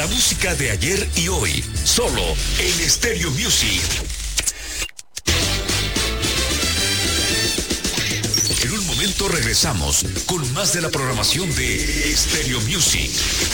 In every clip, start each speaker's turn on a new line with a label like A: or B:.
A: La música de ayer y hoy, solo en Stereo Music. En un momento regresamos con más de la programación de Stereo Music.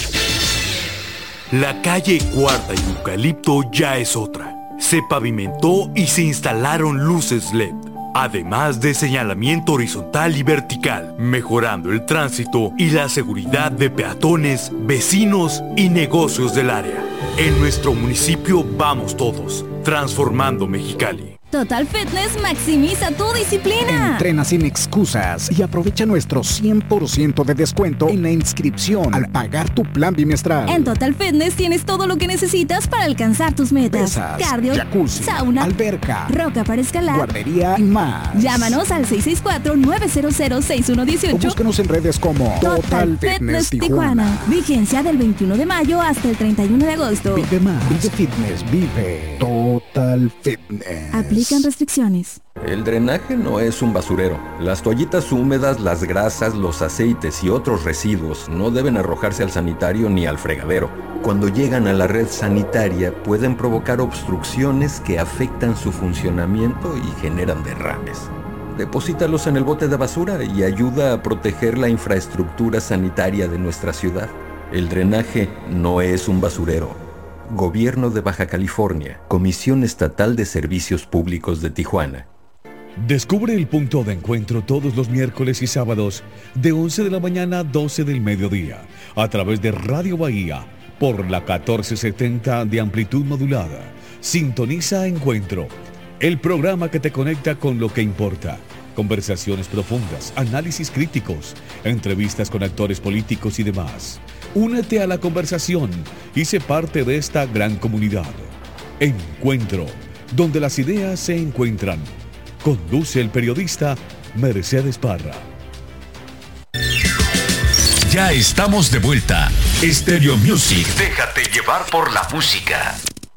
B: La calle Cuarta y Eucalipto ya es otra. Se pavimentó y se instalaron luces LED, además de señalamiento horizontal y vertical, mejorando el tránsito y la seguridad de peatones, vecinos y negocios del área. En nuestro municipio vamos todos, transformando Mexicali.
C: Total Fitness maximiza tu disciplina.
D: Entrena sin excusas y aprovecha nuestro 100% de descuento en la inscripción al pagar tu plan bimestral.
C: En Total Fitness tienes todo lo que necesitas para alcanzar tus metas.
D: Pesas,
C: cardio,
D: jacuzzi,
C: sauna,
D: alberca,
C: roca para escalar,
D: guardería y más.
C: Llámanos al 664-900-6118
D: o búscanos en redes como Total Fitness Tijuana.
C: Vigencia del 21 de mayo hasta el 31 de agosto.
D: Vive más, vive fitness, vive Total Fitness.
C: Aplican restricciones.
E: El drenaje no es un basurero. Las toallitas húmedas, las grasas, los aceites y otros residuos no deben arrojarse al sanitario ni al fregadero. Cuando llegan a la red sanitaria pueden provocar obstrucciones que afectan su funcionamiento y generan derrames. Deposítalos en el bote de basura y ayuda a proteger la infraestructura sanitaria de nuestra ciudad. El drenaje no es un basurero. Gobierno de Baja California, Comisión Estatal de Servicios Públicos de Tijuana.
F: Descubre el punto de encuentro todos los miércoles y sábados de 11 de la mañana a 12 del mediodía a través de Radio Bahía por la 1470 de amplitud modulada. Sintoniza Encuentro, el programa que te conecta con lo que importa. Conversaciones profundas, análisis críticos, entrevistas con actores políticos y demás. Únete a la conversación y sé parte de esta gran comunidad. Encuentro, donde las ideas se encuentran. Conduce el periodista Mercedes Parra.
A: Ya estamos de vuelta. Stereo Music. Déjate llevar por la música.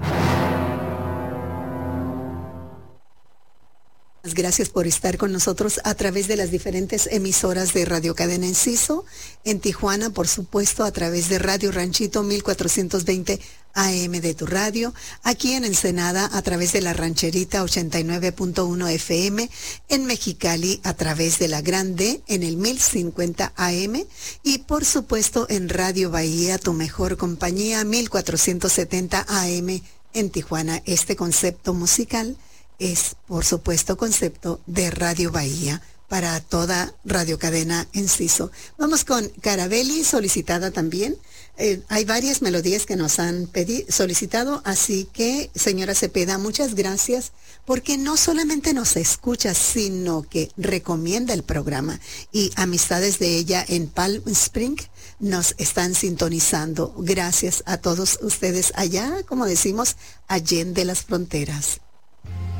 G: Gracias por estar con nosotros a través de las diferentes emisoras de Radio Cadena Enciso, en Tijuana, por supuesto, a través de Radio Ranchito 1420 AM de tu radio, aquí en Ensenada a través de La Rancherita 89.1 FM, en Mexicali a través de La Grande en el 1050 AM y por supuesto en Radio Bahía, tu mejor compañía 1470 AM en Tijuana. Este concepto musical es, por supuesto, concepto de Radio Bahía para toda Radio Cadena Enciso. Vamos con Carabelli, solicitada también. Hay varias melodías que nos han solicitado, así que, señora Cepeda, muchas gracias, porque no solamente nos escucha, sino que recomienda el programa. Y amistades de ella en Palm Spring nos están sintonizando. Gracias a todos ustedes allá, como decimos, allende las fronteras.